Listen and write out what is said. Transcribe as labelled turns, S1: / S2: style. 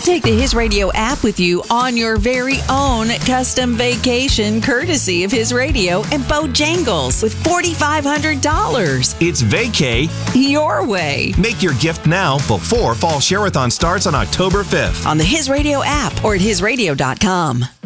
S1: Take the His Radio app with you on your very own custom vacation, courtesy of His Radio and Bojangles with $4,500.
S2: It's vacay
S1: your way.
S2: Make your gift now before Fall Share-a-thon starts on October 5th.
S1: On the His Radio app or at hisradio.com.